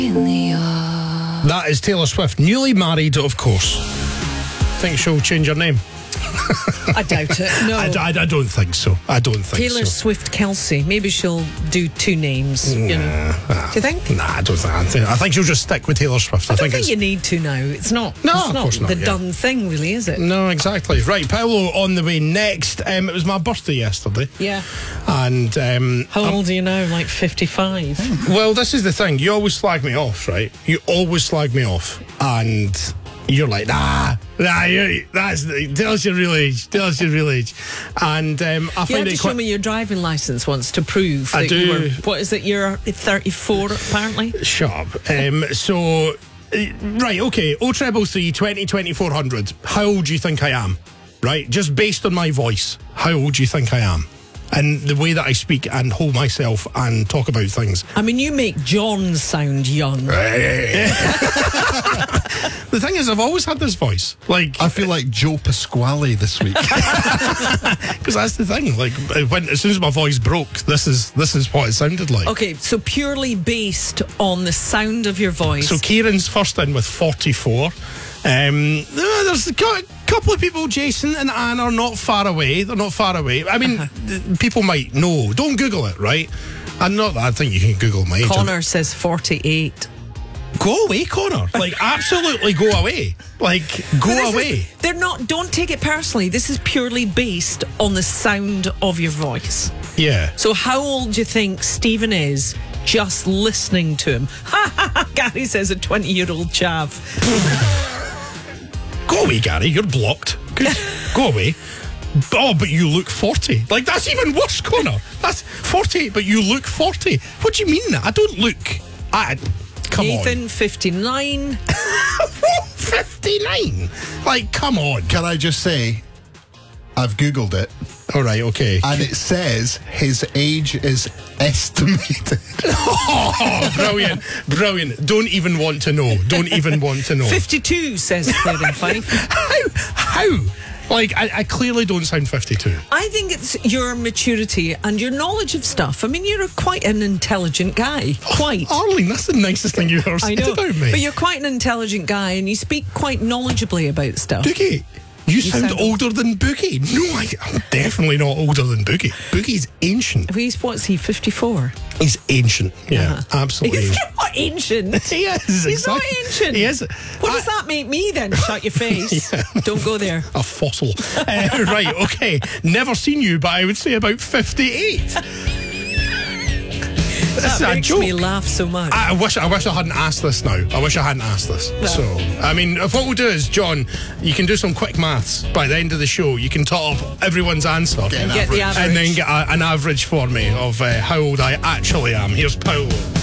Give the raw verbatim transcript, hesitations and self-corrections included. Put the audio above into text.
That is Taylor Swift, newly married, of course. Think she'll change her name? I doubt it. No, I, I, I don't think so. I don't think Taylor so. Swift Kelsey. Maybe she'll do two names. You know. Nah, do you think? Nah, I don't think. I think, I think she'll just stick with Taylor Swift. I, I, don't think, think it's, you need to now. It's not. No, it's of not course not, the yeah. done thing, really, is it? No, exactly. Right, Paolo on the way next. Um, it was my birthday yesterday. Yeah. And um, How I'm- old are you now? Like fifty-five. well, this is the thing. You always slag me off, right? You always slag me off, and you're like, nah, nah. You're, that's tell us your real age. Tell us your real age. And um, I You find had to it show quite. me your driving license once to prove I that you do. were. What is it? You're thirty-four, apparently. Shut up. Um, so, uh, right, okay. O treble three, twenty, twenty-four hundred. How old do you think I am? Right, just based on my voice, how old do you think I am? And the way that I speak and hold myself and talk about things. I mean, you make John sound young. The thing is, I've always had this voice. Like, I feel like Joe Pasquale this week. because that's the thing. Like, when as soon as my voice broke, this is this is what it sounded like. Okay, so purely based on the sound of your voice. So Kieran's first in with forty-four. Um, there's a cou- couple of people, Jason and Anne, are not far away. They're not far away. I mean, th- people might know. Don't Google it, right? And not that I think you can Google my age. Connor says forty-eight. Go away, Connor. Like, absolutely go away. Like, go This away. is- they're not. Don't take it personally. This is purely based on the sound of your voice. Yeah. So, how old do you think Stephen is just listening to him? Gary says a twenty-year-old chav. Go away, Gary. You're blocked. Good. Go away. Oh, but you look forty. Like, that's even worse, Connor. That's forty-eight, but you look forty. What do you mean? I don't look. I. Come Nathan, on. fifty-nine. fifty-nine? Like, come on. Can I just say, I've Googled it, All right, okay. and it says his age is estimated. Oh, brilliant. Brilliant. Don't even want to know. Don't even want to know. fifty-two, says Claire Fife. How? How? Like, I, I clearly don't sound fifty-two. I think it's your maturity and your knowledge of stuff. I mean, you're quite an intelligent guy. Quite. Arlene, that's the nicest thing you've ever I said know. about me. But you're quite an intelligent guy and you speak quite knowledgeably about stuff. Boogie, you, sound, sound- older than Boogie. No, I, I'm definitely not older than Boogie. Boogie's ancient. He's, what's he, fifty-four? He's ancient. Yeah, Uh-huh. absolutely. He's ancient. not ancient. He is. He's not exactly. ancient. He is. What I- does that make me then? Shut your face. Yeah. Don't go there. A fossil. uh, right, okay. Never seen you, but I would say about fifty-eight. This is That a makes joke. me laugh so much. I wish I wish I hadn't asked this now. I wish I hadn't asked this. So, I mean, if what we'll do is, John, you can do some quick maths by the end of the show. You can top up everyone's answer. Get an Get the average. average. And then get a, an average for me of uh, how old I actually am. Here's Paolo.